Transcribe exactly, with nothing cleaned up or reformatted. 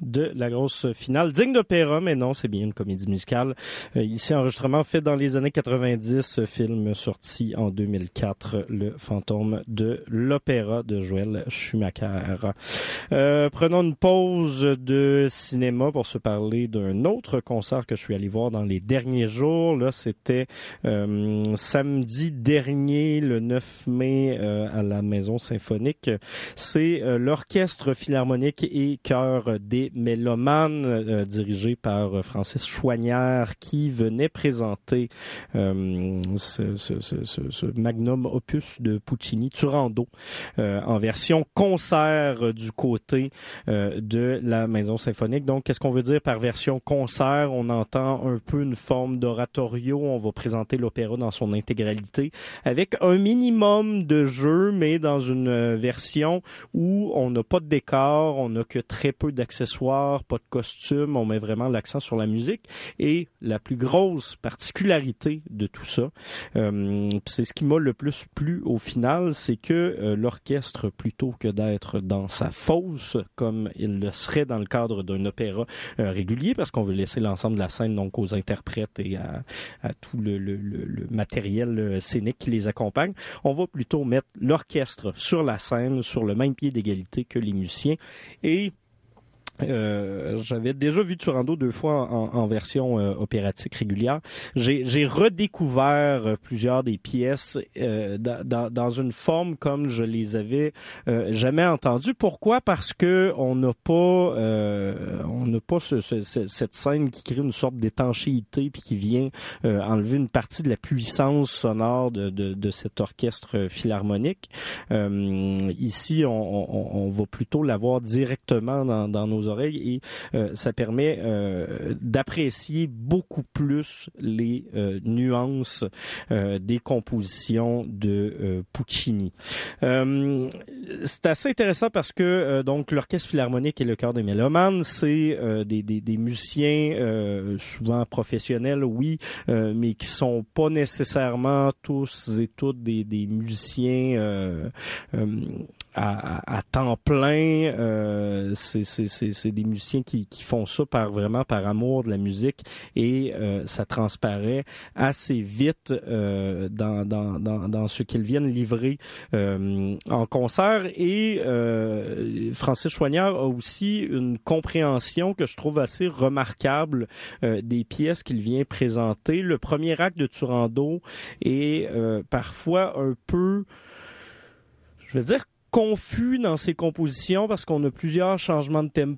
de la grosse finale. Digne d'opéra, mais non, c'est bien une comédie musicale. Euh, ici, enregistrement fait dans les années quatre-vingt-dix, film sorti en deux mille quatre, Le fantôme de l'opéra de Joël Schumacher. Euh, prenons une pause de cinéma pour se parler d'un autre concert que je suis allé voir dans les derniers jours. Là, c'était euh, samedi dernier, le neuf mai, euh, à la Maison Symphonique. C'est euh, l'Orchestre Philharmonique et Chœur des Mélomanes, euh, dirigé par Francis Choignard, qui venait présenter euh, ce, ce, ce, ce, ce magnum opus de Puccini, Turandot, euh, en version concert du côté euh, de la Maison Symphonique. Donc, qu'est-ce qu'on veut dire par version concert? On entend un peu une forme d'oratorio. On va présenter l'opéra dans son intégralité avec un minimum de jeu, mais dans une version où on n'a pas de décor, on n'a que très peu d'accessoires, pas de costumes, on met vraiment l'accent sur la musique. Et la plus grosse particularité de tout ça, euh, c'est ce qui m'a le plus plu au final, c'est que euh, l'orchestre, plutôt que d'être dans sa fosse, comme il le serait dans le cadre d'un opéra euh, régulier, parce qu'on veut laisser l'ensemble de la scène donc aux interprètes et à, à tout le, le, le, le matériel scénique qui les accompagne, on va plutôt mettre l'orchestre sur la scène, sur le même pied d'égalité que les musiciens. Et Euh, j'avais déjà vu Turandot deux fois en, en version euh, opératique régulière. J'ai, j'ai redécouvert plusieurs des pièces euh, dans, dans une forme comme je les avais euh, jamais entendues. Pourquoi? Parce que on n'a pas, euh, on n'a pas ce, ce, cette scène qui crée une sorte d'étanchéité puis qui vient euh, enlever une partie de la puissance sonore de, de, de cet orchestre philharmonique. Euh, ici, on, on, on va plutôt l'avoir directement dans, dans nos oreilles et euh, ça permet euh, d'apprécier beaucoup plus les euh, nuances euh, des compositions de euh, Puccini. Euh, c'est assez intéressant parce que euh, donc l'Orchestre Philharmonique et le Chœur des Mélomanes, c'est euh, des, des, des musiciens euh, souvent professionnels, oui, euh, mais qui sont pas nécessairement tous et toutes des, des musiciens euh, euh, à, à, à temps plein. Euh, c'est, c'est, c'est, c'est des musiciens qui, qui font ça par vraiment par amour de la musique et euh, ça transparaît assez vite euh, dans, dans, dans, dans ce qu'ils viennent livrer euh, en concert. Et euh, Francis Choignard a aussi une compréhension que je trouve assez remarquable euh, des pièces qu'il vient présenter. Le premier acte de Turandot est euh, parfois un peu, je vais dire, confus dans ses compositions parce qu'on a plusieurs changements de tempo,